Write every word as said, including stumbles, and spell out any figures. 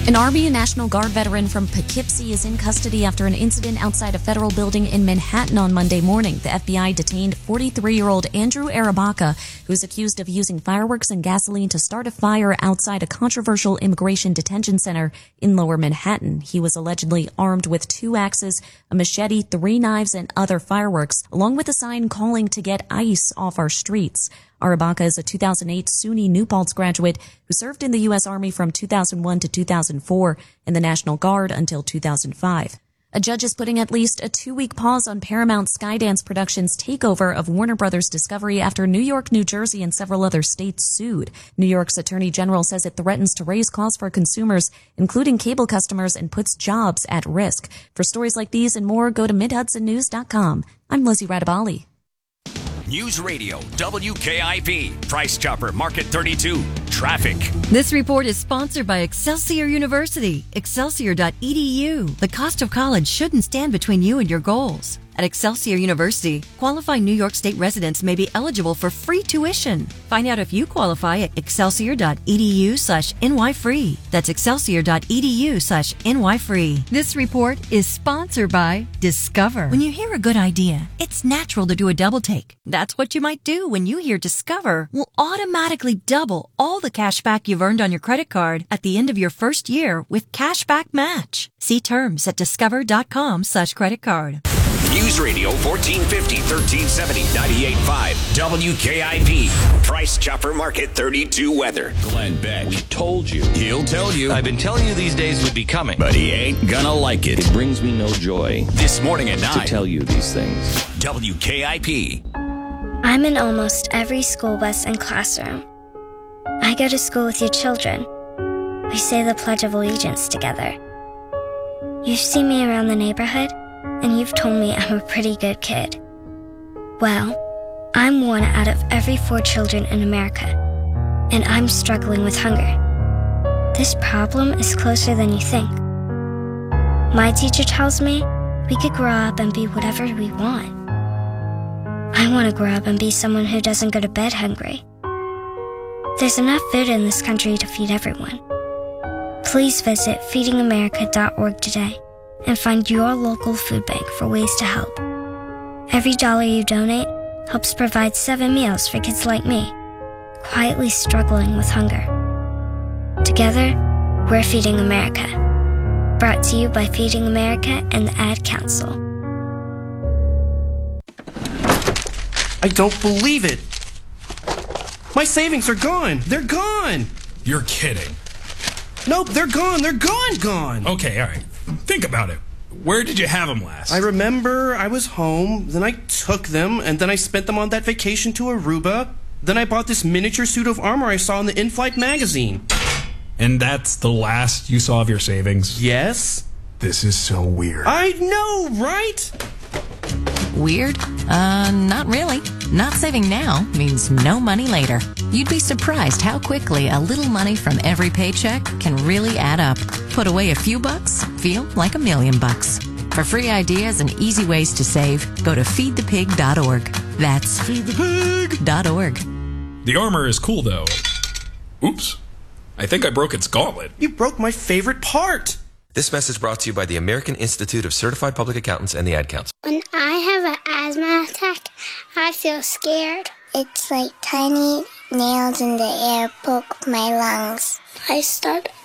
An Army and National Guard veteran from Poughkeepsie is in custody after an incident outside a federal building in Manhattan on Monday morning. The F B I detained forty-three-year-old Andrew Arabaca, who is accused of using fireworks and gasoline to start a fire outside a controversial immigration detention center in Lower Manhattan. He was allegedly armed with two axes, a machete, three knives, and other fireworks, along with a sign calling to get ICE off our streets. Arabaca is a two thousand eight SUNY New Paltz graduate who served in the U S. Army from two thousand one to two thousand four and the National Guard until two thousand five. A judge is putting at least a two-week pause on Paramount Skydance Productions' takeover of Warner Brothers Discovery after New York, New Jersey, and several other states sued. New York's Attorney General says it threatens to raise costs for consumers, including cable customers, and puts jobs at risk. For stories like these and more, go to mid hudson news dot com. I'm Lizzie Radabali. News Radio, W K I P, Price Chopper, Market thirty-two, Traffic. This report is sponsored by Excelsior University, excelsior dot e d u. The cost of college shouldn't stand between you and your goals. At Excelsior University, qualifying New York State residents may be eligible for free tuition. Find out if you qualify at excelsior dot e d u slash n y free. That's excelsior dot e d u slash n y free. This report is sponsored by Discover. When you hear a good idea, it's natural to do a double take. That's what you might do when you hear Discover will automatically double all the cash back you've earned on your credit card at the end of your first year with Cashback Match. See terms at discover dot com slash credit card. News Radio fourteen fifty, thirteen seventy, ninety-eight point five, W K I P, Price Chopper, Market thirty-two weather. Glenn Beck. We told you. He'll tell you. I've been telling you these days would be coming. But he ain't gonna like it. It brings me no joy. This morning at nine. To tell you these things. W K I P. I'm in almost every school bus and classroom. I go to school with your children. We say the Pledge of Allegiance together. You've seen me around the neighborhood, and you've told me I'm a pretty good kid. Well, I'm one out of every four children in America, and I'm struggling with hunger. This problem is closer than you think. My teacher tells me we could grow up and be whatever we want. I want to grow up and be someone who doesn't go to bed hungry. There's enough food in this country to feed everyone. Please visit feeding america dot org today and find your local food bank for ways to help. Every dollar you donate helps provide seven meals for kids like me, quietly struggling with hunger. Together, we're Feeding America. Brought to you by Feeding America and the Ad Council. I don't believe it. My savings are gone. They're gone. You're kidding. Nope, they're gone. They're gone, gone. Okay, all right. Think about it. Where did you have them last? I remember I was home, then I took them, and then I spent them on that vacation to Aruba. Then I bought this miniature suit of armor I saw in the In-Flight magazine. And that's the last you saw of your savings? Yes. This is so weird. I know, right? Weird? Uh, not really. Not saving now means no money later. You'd be surprised how quickly a little money from every paycheck can really add up. Put away a few bucks, feel like a million bucks. For free ideas and easy ways to save, go to feed the pig dot org. That's feed the pig dot org. The armor is cool, though. Oops. I think I broke its gauntlet. You broke my favorite part. This message brought to you by the American Institute of Certified Public Accountants and the Ad Council. When I have an asthma attack, I feel scared. It's like tiny nails in the air poke my lungs. I start